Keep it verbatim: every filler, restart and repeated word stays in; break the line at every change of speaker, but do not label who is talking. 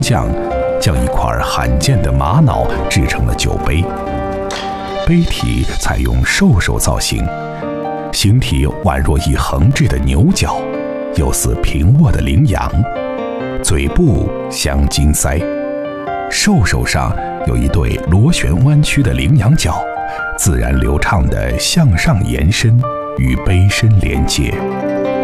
匠将一块罕见的玛瑙制成了酒杯，杯体采用兽首造型，形体宛若一横置的牛角，又似平卧的羚羊，嘴部镶金腮，兽首上有一对螺旋弯曲的羚羊角，自然流畅地向上延伸，与杯身连接。